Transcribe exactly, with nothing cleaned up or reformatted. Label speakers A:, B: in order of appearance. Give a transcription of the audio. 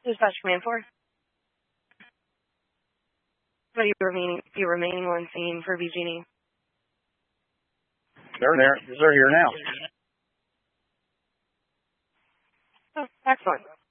A: Dispatch Command four. What are you remaining, you remaining on scene for V G and E?
B: They're there. They're here now.
A: Oh, excellent.